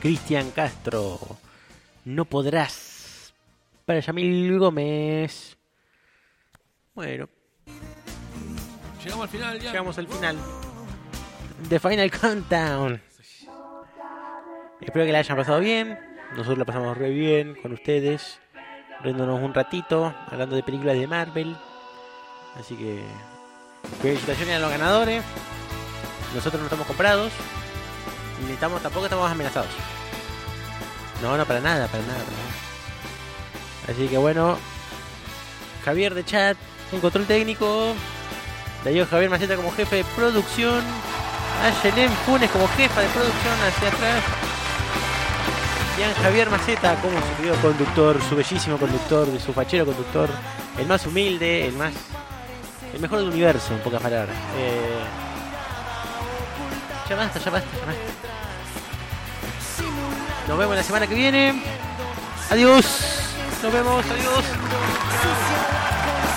Cristian Castro. No podrás. Para Yamil Gómez. Bueno. Llegamos al final ya. Llegamos al final. The Final Countdown. Espero que la hayan pasado bien. Nosotros la pasamos re bien con ustedes. Riéndonos un ratito. Hablando de películas de Marvel. Así que felicitaciones a los ganadores. Nosotros no estamos comprados. Ni tampoco estamos amenazados. No, para nada. Así que bueno. Javier de chat en control técnico. Darío Javier Maceta como jefe de producción. Ayelén Funes como jefa de producción hacia atrás. Ian Javier Maceta como su querido conductor, su bellísimo conductor, su fachero conductor, el más humilde, el mejor del universo, en pocas palabras. Ya basta. Nos vemos la semana que viene. Adiós. Nos vemos, adiós.